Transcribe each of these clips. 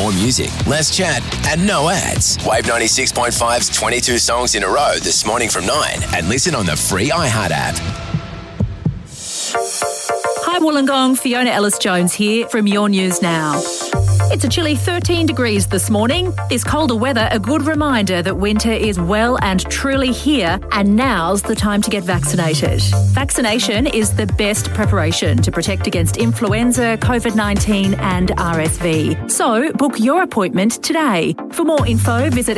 more music, less chat, and no ads. Wave 96.5's 22 songs in a row this morning from 9, and listen on the free iHeart app. Hi Wollongong, Fiona Ellis-Jones here from Your News Now. It's a chilly 13 degrees this morning. This colder weather, a good reminder that winter is well and truly here, and now's the time to get vaccinated. Vaccination is the best preparation to protect against influenza, COVID-19 and RSV. So book your appointment today. For more info, visit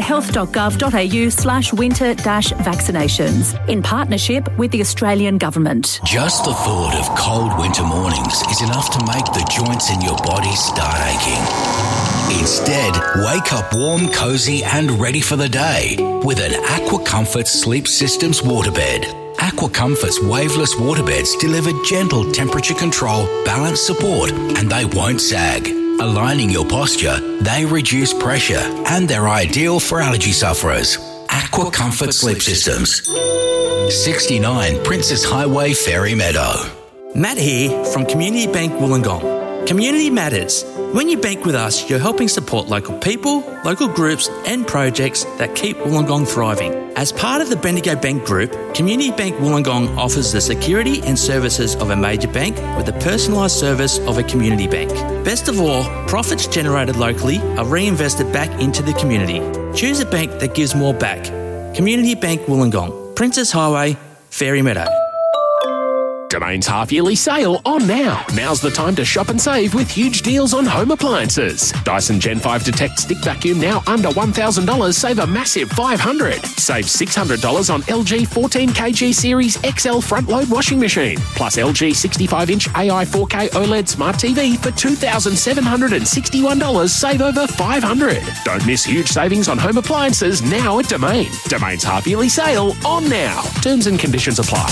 health.gov.au/winter-vaccinations in partnership with the Australian Government. Just the thought of cold winter mornings is enough to make the joints in your body start aching. Instead, wake up warm, cosy and ready for the day with an Aqua Comfort Sleep Systems waterbed. Aqua Comfort's waveless waterbeds deliver gentle temperature control, balance support, and they won't sag. Aligning your posture, they reduce pressure and they're ideal for allergy sufferers. Aqua Comfort Sleep Systems. 69 Princess Highway, Fairy Meadow. Matt here from Community Bank Wollongong. Community matters. When you bank with us, you're helping support local people, local groups and projects that keep Wollongong thriving. As part of the Bendigo Bank Group, Community Bank Wollongong offers the security and services of a major bank with the personalised service of a community bank. Best of all, profits generated locally are reinvested back into the community. Choose a bank that gives more back. Community Bank Wollongong, Princess Highway, Fairy Meadow. Domain's half-yearly sale on now. Now's the time to shop and save with huge deals on home appliances. Dyson Gen 5 Detect Stick Vacuum now under $1,000. Save a massive $500. Save $600 on LG 14kg Series XL front-load washing machine. Plus LG 65-inch AI 4K OLED Smart TV for $2,761. Save over $500. Don't miss huge savings on home appliances now at Domain. Domain's half-yearly sale on now. Terms and conditions apply.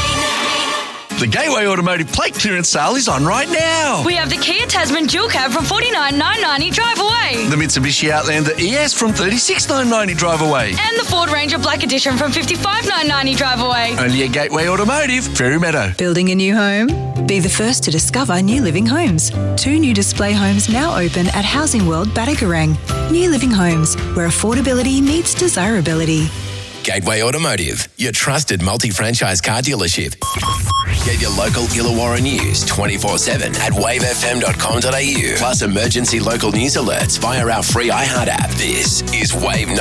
The Gateway Automotive plate clearance sale is on right now. We have the Kia Tasman dual cab from $49,990 drive away. The Mitsubishi Outlander ES from $36,990 drive away. And the Ford Ranger Black Edition from $55,990 drive away. Only at Gateway Automotive, Fairy Meadow. Building a new home? Be the first to discover New Living Homes. 2 new display homes now open at Housing World Batagarang. New Living Homes, where affordability meets desirability. Gateway Automotive, your trusted multi-franchise car dealership. Get your local Illawarra news 24/7 at wavefm.com.au. Plus emergency local news alerts via our free iHeart app. This is Wave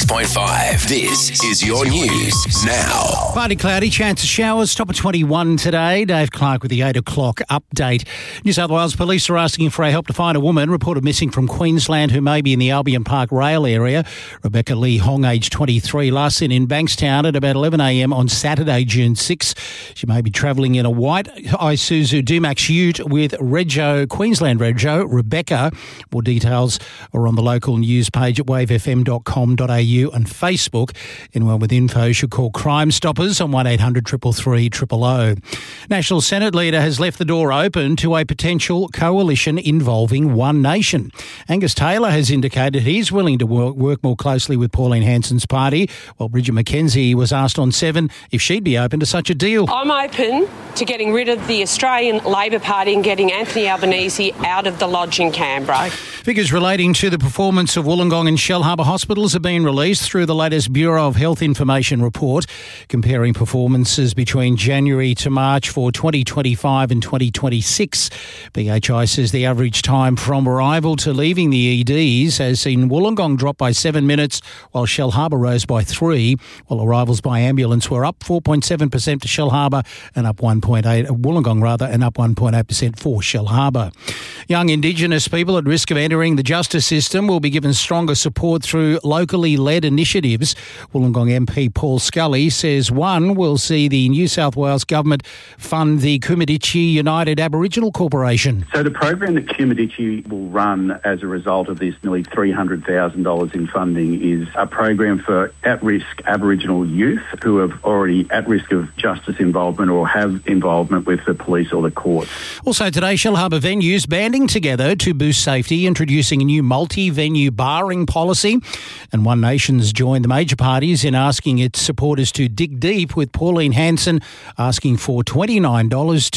96.5. This is your news now. Partly cloudy, chance of showers, top of 21 today. Dave Clark with the 8 o'clock update. New South Wales Police are asking for help to find a woman reported missing from Queensland who may be in the Albion Park rail area. Rebecca Lee Hong, aged 23, last seen in Bankstown at about 11 a.m. on Saturday, June 6. She may be travelling in a white Isuzu D-Max ute with Queensland Rego, Rebecca. More details are on the local news page at wavefm.com.au and Facebook. Anyone with info should call Crime Stoppers on 1800 333 000. National Senate leader has left the door open to a potential coalition involving One Nation. Angus Taylor has indicated he's willing to work more closely with Pauline Hanson's party, while Bridget McKenzie was asked on 7 if she'd be open to such a deal. I'm open to getting rid of the Australian Labor Party and getting Anthony Albanese out of the lodge in Canberra. Figures relating to the performance of Wollongong and Shellharbour hospitals have been released through the latest Bureau of Health Information report, comparing performances between January to March for 2025 and 2026. BHI says the average time from arrival to leaving the EDs has seen Wollongong drop by 7 minutes, while Shellharbour rose by 3, while arrivals by ambulance were up 4.7% for Shellharbour and up 1.8%, Wollongong rather, and up 1.8% for Shellharbour. Young Indigenous people at risk of entering the justice system will be given stronger support through locally led initiatives. Wollongong MP Paul Scully says one will see the New South Wales Government fund the Kumadichi United Aboriginal Corporation. So the program that Kumadichi will run as a result of this nearly $300,000 in funding is a program for at-risk Aboriginal youth who are already at risk of justice involvement or have involvement with the police or the courts. Also today, Shellharbour venues banding together to boost safety, introducing a new multi-venue barring policy. And One Nation's joined the major parties in asking its supporters to dig deep, with Pauline Hanson asking for $29